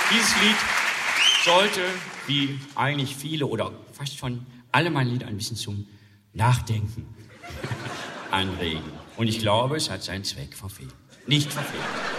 Dieses Lied sollte, wie eigentlich viele oder fast schon alle meine Lieder, ein bisschen zum Nachdenken anregen. Und ich glaube, es hat seinen Zweck verfehlt. Nicht verfehlt.